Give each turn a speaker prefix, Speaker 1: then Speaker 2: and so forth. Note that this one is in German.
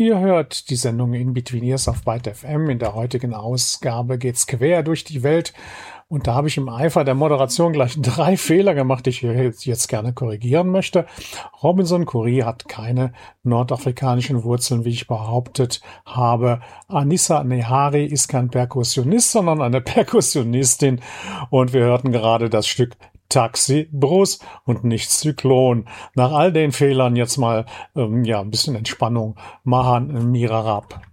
Speaker 1: Ihr hört die Sendung In Between Years auf Byte FM. In der heutigen Ausgabe geht's quer durch die Welt. Und da habe ich im Eifer der Moderation gleich 3 Fehler gemacht, die ich jetzt gerne korrigieren möchte. Robinson Curry hat keine nordafrikanischen Wurzeln, wie ich behauptet habe. Anissa Nehari ist kein Perkussionist, sondern eine Perkussionistin. Und wir hörten gerade das Stück Taxi Brus und nicht Zyklon. Nach all den Fehlern jetzt mal ein bisschen Entspannung machen, Mira Rapp.